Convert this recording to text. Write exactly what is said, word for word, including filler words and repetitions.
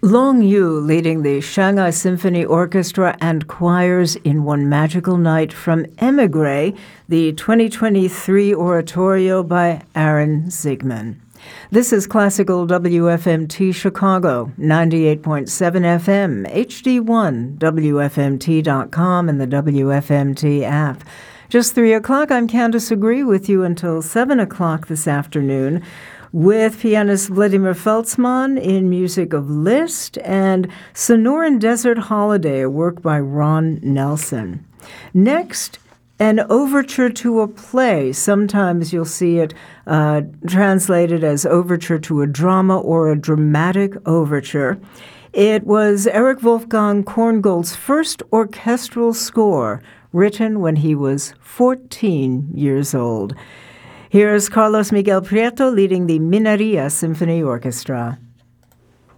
Long Yu leading the Shanghai Symphony Orchestra and choirs in one magical night from Emigre, the twenty twenty-three oratorio by Aaron Zigman. This is Classical W F M T Chicago, ninety-eight point seven F M, H D one, W F M T dot com, and the W F M T app. Just three o'clock, I'm Candace Agree with you until seven o'clock this afternoon, with pianist Vladimir Feltzman in music of Liszt and Sonoran Desert Holiday, a work by Ron Nelson. Next, an overture to a play. Sometimes you'll see it uh, translated as overture to a drama or a dramatic overture. It was Erich Wolfgang Korngold's first orchestral score, written when he was fourteen years old. Here's Carlos Miguel Prieto leading the Mineria Symphony Orchestra.